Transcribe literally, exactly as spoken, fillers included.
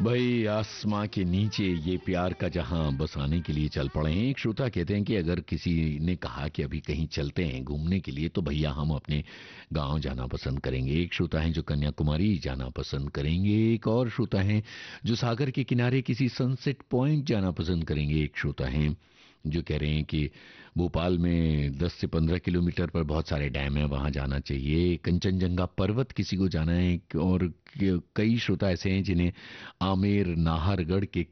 भाई आसमां के नीचे ये प्यार का जहां बसाने के लिए चल पड़े हैं। एक श्रोता कहते हैं कि अगर किसी ने कहा कि अभी कहीं चलते हैं घूमने के लिए तो भैया हम अपने गांव जाना पसंद करेंगे। एक श्रोता है जो कन्याकुमारी जाना पसंद करेंगे। एक और श्रोता है जो सागर के किनारे किसी सनसेट पॉइंट जाना पसंद करेंगे। एक श्रोता है जो कह रहे हैं कि भोपाल में दस से पंद्रह किलोमीटर पर बहुत सारे डैम हैं, वहां जाना चाहिए। कंचनजंगा पर्वत किसी को जाना है। और कई श्रोता ऐसे हैं जिन्हें आमेर नाहरगढ़ के